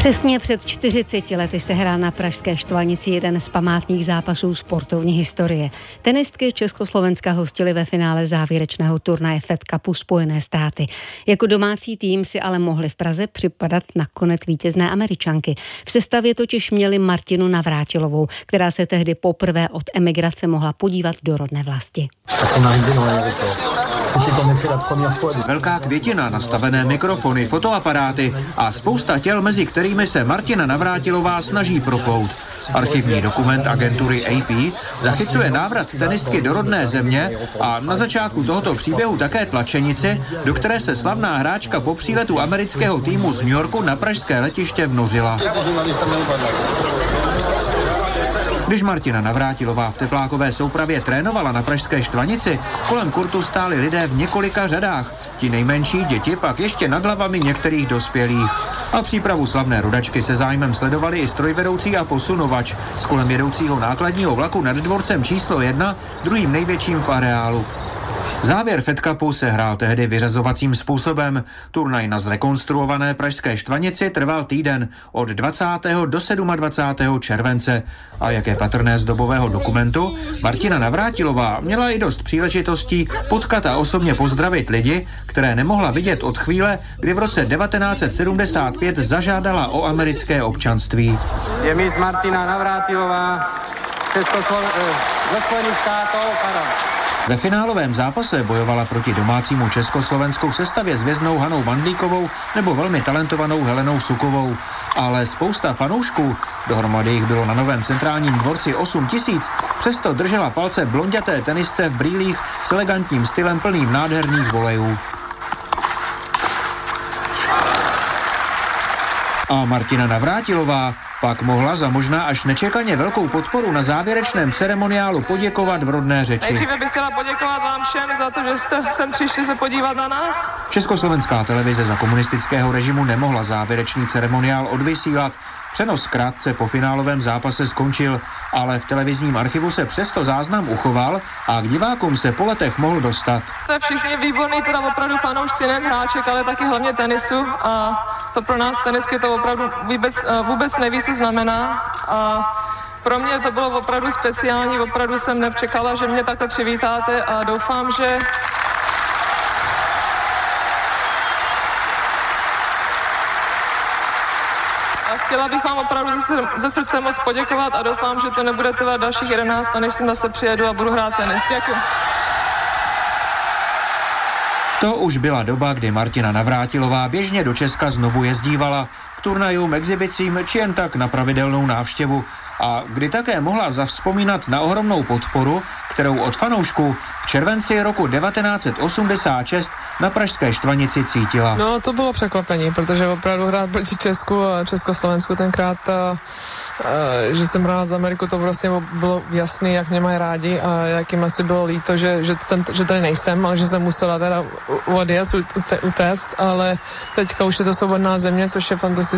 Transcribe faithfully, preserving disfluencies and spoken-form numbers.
Přesně před čtyřiceti lety se hrál na pražské Štvanici jeden z památných zápasů sportovní historie. Tenistky Československa hostily ve finále závěrečného turnaje Fed Cupu Spojené státy. Jako domácí tým si ale mohli v Praze připadat nakonec vítězné Američanky. V sestavě totiž měli Martinu Navrátilovou, která se tehdy poprvé od emigrace mohla podívat do rodné vlasti. Velká květina, nastavené mikrofony, fotoaparáty a spousta těl, mezi kterými se Martina Navrátilová snaží proplout. Archivní dokument agentury A P zachycuje návrat tenistky do rodné země a na začátku tohoto příběhu také tlačenici, do které se slavná hráčka po příletu amerického týmu z New Yorku na pražské letiště vnořila. Když Martina Navrátilová v teplákové soupravě trénovala na pražské Štvanici, kolem kurtu stáli lidé v několika řadách. Ti nejmenší, děti, pak ještě nad hlavami některých dospělých. A přípravu slavné rodačky se zájmem sledovali i strojvedoucí a posunovač z kolem jedoucího nákladního vlaku nad dvorcem číslo jedna, druhým největším v areálu. Závěr Fed Cupu se hrál tehdy vyřazovacím způsobem. Turnaj na zrekonstruované pražské Štvanici trval týden od dvacátého do dvacátého sedmého července. A jak je patrné z dobového dokumentu, Martina Navrátilová měla i dost příležitostí potkat a osobně pozdravit lidi, které nemohla vidět od chvíle, kdy v roce devatenáct set sedmdesát pět zažádala o americké občanství. Je miss Martina Navrátilová ze Spojených států. Ve finálovém zápase bojovala proti domácímu Československu v sestavě s hvězdnou Hanou Mandlíkovou nebo velmi talentovanou Helenou Sukovou. Ale spousta fanoušků, dohromady jich bylo na Novém centrálním dvorci osm tisíc, přesto držela palce blonďaté tenisce v brýlích s elegantním stylem plným nádherných volejů. A Martina Navrátilová pak mohla za možná až nečekaně velkou podporu na závěrečném ceremoniálu poděkovat v rodné řeči. Nejdříve bych chtěla poděkovat vám všem za to, že jste sem přišli se podívat na nás. Československá televize za komunistického režimu nemohla závěrečný ceremoniál odvysílat. Přenos krátce po finálovém zápase skončil, ale v televizním archivu se přesto záznam uchoval a k divákům se po letech mohl dostat. Jste všichni výborný, teda opravdu fanoušci nejen hráček, ale taky hlavně tenisu a to pro nás tenisky to opravdu vůbec, vůbec neví, co znamená. A pro mě to bylo opravdu speciální, opravdu jsem nečekala, že mě takhle přivítáte a doufám, že chtěla bych vám opravdu ze srdce moc poděkovat a doufám, že to nebude trvat dalších jedenáct a než sem zase přijedu a budu hrát tenis. Děkuji. To už byla doba, kdy Martina Navrátilová běžně do Česka znovu jezdívala k turnajům, exhibicím či jen tak na pravidelnou návštěvu a kdy také mohla zavzpomínat na ohromnou podporu, kterou od fanoušků v červenci roku devatenáct set osmdesát šest na pražské Štvanici cítila. No, to bylo překvapení, protože opravdu hrát proti Česku a Československu tenkrát, a, a, že jsem hrál z Ameriku, to vlastně bylo jasný, jak mě mají rádi a jak jim asi bylo líto, že, že, jsem, že tady nejsem, ale že jsem musela teda odjet, utéct, ale teďka už je to svobodná země, což je fantastické.